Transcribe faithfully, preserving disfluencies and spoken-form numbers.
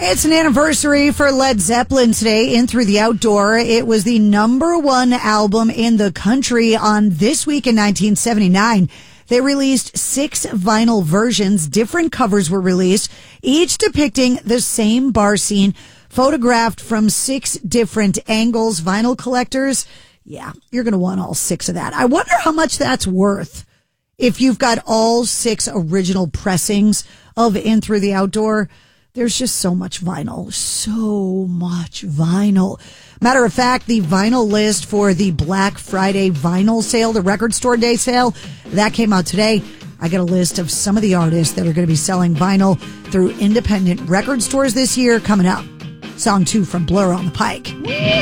It's an anniversary for Led Zeppelin today in Through the Outdoor. It was the number one album in the country on This Week in nineteen seventy-nine. They released six vinyl versions. Different covers were released, each depicting the same bar scene, photographed from six different angles. Vinyl collectors, yeah, you're going to want all six of that. I wonder how much that's worth if you've got all six original pressings of In Through the Outdoor. There's just so much vinyl, so much vinyl. Matter of fact, the vinyl list for the Black Friday vinyl sale, the Record Store Day sale, that came out today. I got a list of some of the artists that are going to be selling vinyl through independent record stores this year coming up. Song two from Blur on the Pike.